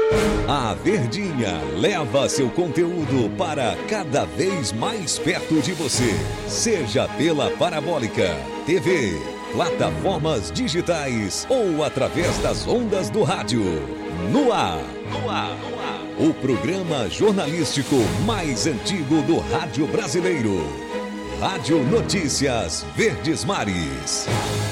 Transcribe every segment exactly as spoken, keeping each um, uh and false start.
A Verdinha leva seu conteúdo para cada vez mais perto de você. Seja pela Parabólica, T V, plataformas digitais ou através das ondas do rádio. No ar. No ar. No ar. O programa jornalístico mais antigo do rádio brasileiro. Rádio Notícias Verdes Mares.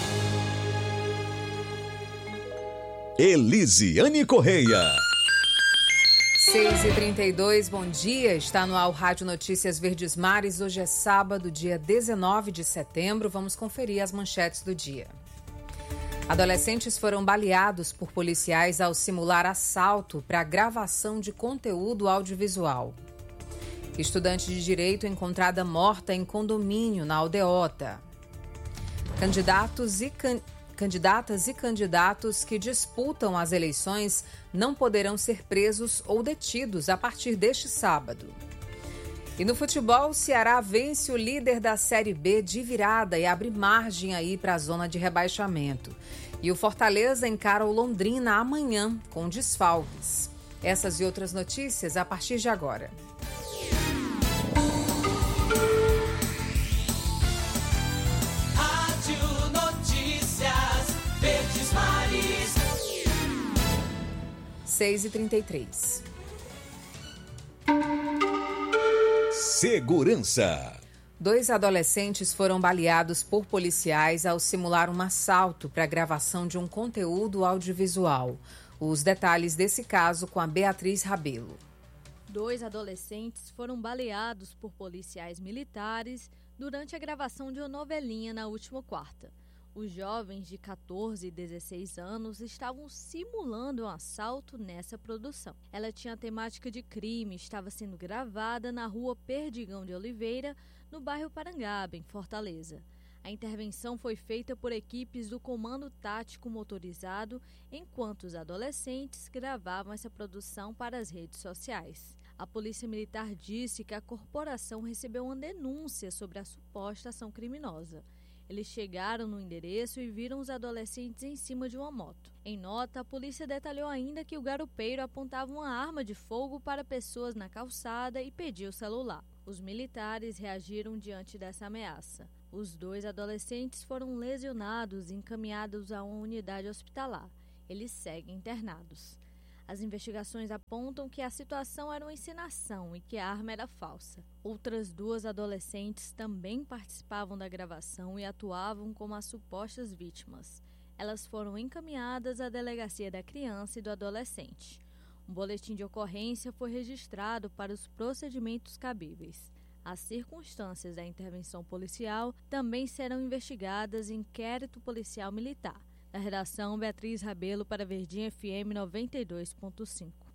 Elisiane Correia. seis e trinta e dois, bom dia, está no ar o Rádio Notícias Verdes Mares. Hoje é sábado, dia dezenove de setembro. Vamos conferir as manchetes do dia. Adolescentes foram baleados por policiais ao simular assalto para gravação de conteúdo audiovisual. Estudante de direito encontrada morta em condomínio na Aldeota. Candidatos e can... Candidatas e candidatos que disputam as eleições não poderão ser presos ou detidos a partir deste sábado. E no futebol, o Ceará vence o líder da Série B de virada e abre margem aí para a zona de rebaixamento. E o Fortaleza encara o Londrina amanhã com desfalques. Essas e outras notícias a partir de agora. seis e trinta e três. Segurança. Dois adolescentes foram baleados por policiais ao simular um assalto para a gravação de um conteúdo audiovisual. Os detalhes desse caso com a Beatriz Rabelo. Dois adolescentes foram baleados por policiais militares durante a gravação de uma novelinha na última quarta. Os jovens de catorze e dezesseis anos estavam simulando um assalto nessa produção. Ela tinha a temática de crime e estava sendo gravada na rua Perdigão de Oliveira, no bairro Parangaba, em Fortaleza. A intervenção foi feita por equipes do Comando Tático Motorizado, enquanto os adolescentes gravavam essa produção para as redes sociais. A Polícia Militar disse que a corporação recebeu uma denúncia sobre a suposta ação criminosa. Eles chegaram no endereço e viram os adolescentes em cima de uma moto. Em nota, a polícia detalhou ainda que o garupeiro apontava uma arma de fogo para pessoas na calçada e pediu o celular. Os militares reagiram diante dessa ameaça. Os dois adolescentes foram lesionados e encaminhados a uma unidade hospitalar. Eles seguem internados. As investigações apontam que a situação era uma encenação e que a arma era falsa. Outras duas adolescentes também participavam da gravação e atuavam como as supostas vítimas. Elas foram encaminhadas à Delegacia da Criança e do Adolescente. Um boletim de ocorrência foi registrado para os procedimentos cabíveis. As circunstâncias da intervenção policial também serão investigadas em inquérito policial militar. Da redação, Beatriz Rabelo para Verdinha F M noventa e dois ponto cinco.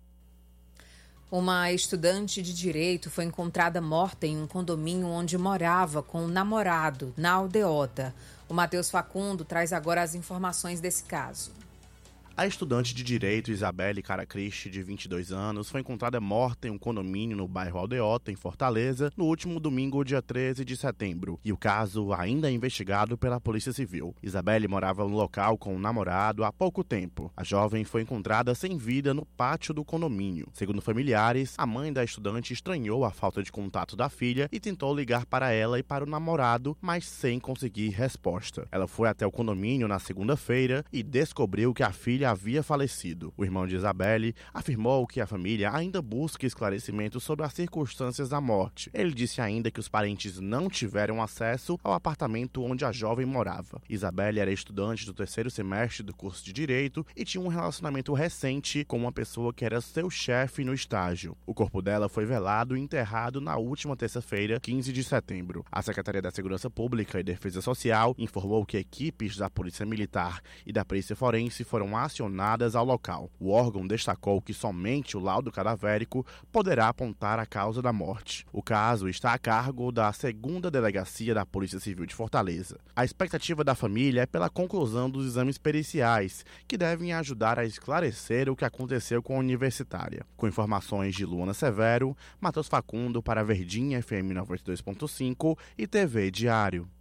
Uma estudante de direito foi encontrada morta em um condomínio onde morava com um namorado, na Aldeota. O Matheus Facundo traz agora as informações desse caso. A estudante de direito Isabelle Caracristi, de vinte e dois anos, foi encontrada morta em um condomínio no bairro Aldeota, em Fortaleza, no último domingo, dia treze de setembro. E o caso ainda é investigado pela Polícia Civil. Isabelle morava no local com um namorado há pouco tempo. A jovem foi encontrada sem vida no pátio do condomínio. Segundo familiares, a mãe da estudante estranhou a falta de contato da filha e tentou ligar para ela e para o namorado, mas sem conseguir resposta. Ela foi até o condomínio na segunda-feira e descobriu que a filha havia falecido. O irmão de Isabelle afirmou que a família ainda busca esclarecimentos sobre as circunstâncias da morte. Ele disse ainda que os parentes não tiveram acesso ao apartamento onde a jovem morava. Isabelle era estudante do terceiro semestre do curso de Direito e tinha um relacionamento recente com uma pessoa que era seu chefe no estágio. O corpo dela foi velado e enterrado na última terça-feira, quinze de setembro. A Secretaria da Segurança Pública e Defesa Social informou que equipes da Polícia Militar e da Perícia Forense foram acionadas ao local. O órgão destacou que somente o laudo cadavérico poderá apontar a causa da morte. O caso está a cargo da segunda Delegacia da Polícia Civil de Fortaleza. A expectativa da família é pela conclusão dos exames periciais, que devem ajudar a esclarecer o que aconteceu com a universitária. Com informações de Luana Severo, Matheus Facundo para Verdinha F M noventa e dois ponto cinco e T V Diário.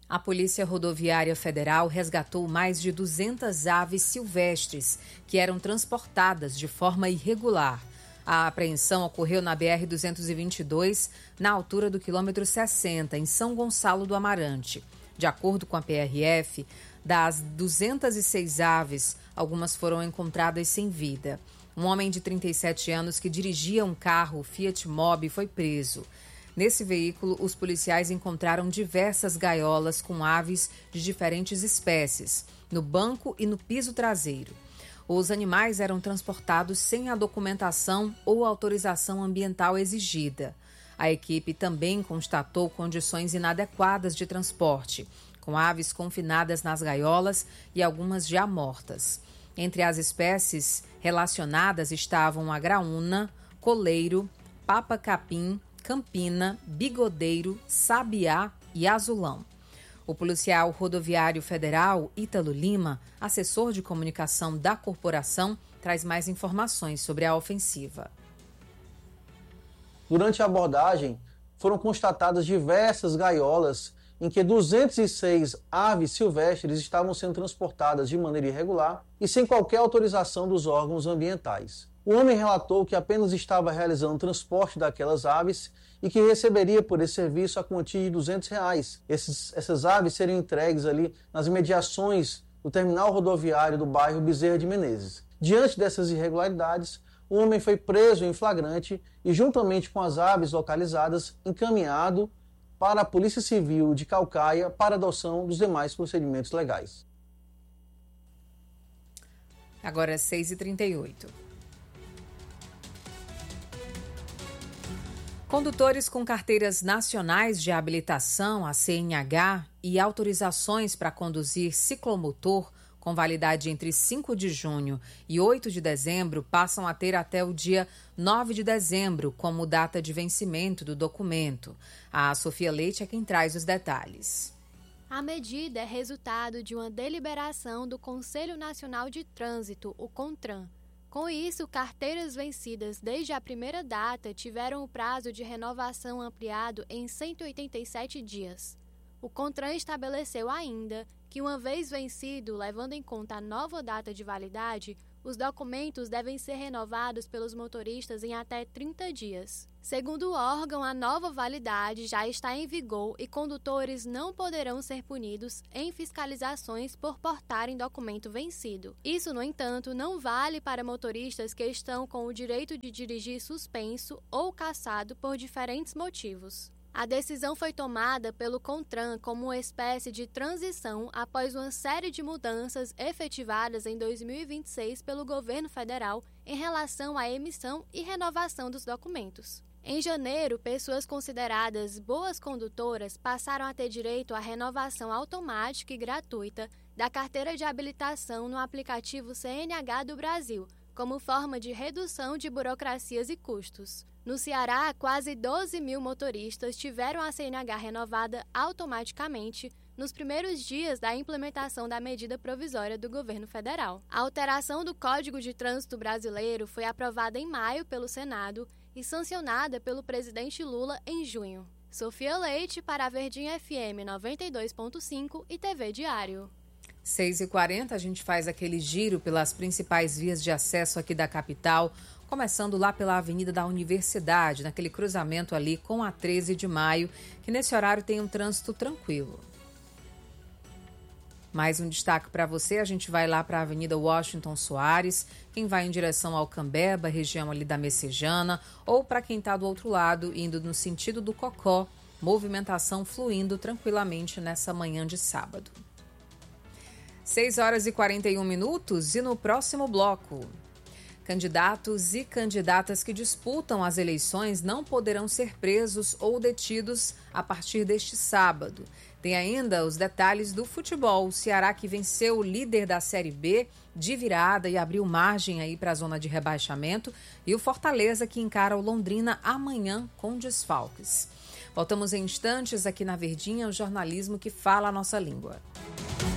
A Polícia Rodoviária Federal resgatou mais de duzentas aves silvestres que eram transportadas de forma irregular. A apreensão ocorreu na B R duzentos e vinte e dois, na altura do quilômetro sessenta, em São Gonçalo do Amarante. De acordo com a P R F, das duzentas e seis aves, algumas foram encontradas sem vida. Um homem de trinta e sete anos que dirigia um carro Fiat Mobi foi preso. Nesse veículo, os policiais encontraram diversas gaiolas com aves de diferentes espécies, no banco e no piso traseiro. Os animais eram transportados sem a documentação ou autorização ambiental exigida. A equipe também constatou condições inadequadas de transporte, com aves confinadas nas gaiolas e algumas já mortas. Entre as espécies relacionadas estavam a graúna, coleiro, papa-capim, campina, bigodeiro, sabiá e azulão. O policial rodoviário federal Ítalo Lima, assessor de comunicação da corporação, traz mais informações sobre a ofensiva. Durante a abordagem, foram constatadas diversas gaiolas em que duzentas e seis aves silvestres estavam sendo transportadas de maneira irregular e sem qualquer autorização dos órgãos ambientais. O homem relatou que apenas estava realizando o transporte daquelas aves e que receberia por esse serviço a quantia de duzentos reais. Esses, essas aves seriam entregues ali nas imediações do terminal rodoviário do bairro Bezerra de Menezes. Diante dessas irregularidades, o homem foi preso em flagrante e, juntamente com as aves localizadas, encaminhado para a Polícia Civil de Caucaia para adoção dos demais procedimentos legais. Agora é seis e trinta e oito. Condutores com carteiras nacionais de habilitação, a C N H, e autorizações para conduzir ciclomotor com validade entre cinco de junho e oito de dezembro passam a ter até o dia nove de dezembro como data de vencimento do documento. A Sofia Leite é quem traz os detalhes. A medida é resultado de uma deliberação do Conselho Nacional de Trânsito, o CONTRAN. Com isso, carteiras vencidas desde a primeira data tiveram o prazo de renovação ampliado em cento e oitenta e sete dias. O CONTRAN estabeleceu ainda que, uma vez vencido, levando em conta a nova data de validade, os documentos devem ser renovados pelos motoristas em até trinta dias. Segundo o órgão, a nova validade já está em vigor e condutores não poderão ser punidos em fiscalizações por portarem documento vencido. Isso, no entanto, não vale para motoristas que estão com o direito de dirigir suspenso ou cassado por diferentes motivos. A decisão foi tomada pelo CONTRAN como uma espécie de transição após uma série de mudanças efetivadas em dois mil e vinte e seis pelo governo federal em relação à emissão e renovação dos documentos. Em janeiro, pessoas consideradas boas condutoras passaram a ter direito à renovação automática e gratuita da carteira de habilitação no aplicativo C N H do Brasil, como forma de redução de burocracias e custos. No Ceará, quase doze mil motoristas tiveram a C N H renovada automaticamente nos primeiros dias da implementação da medida provisória do governo federal. A alteração do Código de Trânsito Brasileiro foi aprovada em maio pelo Senado e sancionada pelo presidente Lula em junho. Sofia Leite para a Verdinha F M noventa e dois ponto cinco e T V Diário. seis e quarenta, a gente faz aquele giro pelas principais vias de acesso aqui da capital, começando lá pela Avenida da Universidade, naquele cruzamento ali com a treze de maio, que nesse horário tem um trânsito tranquilo. Mais um destaque para você, a gente vai lá para a Avenida Washington Soares, quem vai em direção ao Cambeba, região ali da Messejana, ou para quem está do outro lado, indo no sentido do Cocó, movimentação fluindo tranquilamente nessa manhã de sábado. seis horas e quarenta e um minutos e no próximo bloco. Candidatos e candidatas que disputam as eleições não poderão ser presos ou detidos a partir deste sábado. Tem ainda os detalhes do futebol. O Ceará que venceu o líder da Série B de virada e abriu margem aí para a zona de rebaixamento. E o Fortaleza que encara o Londrina amanhã com desfalques. Voltamos em instantes aqui na Verdinha, o jornalismo que fala a nossa língua.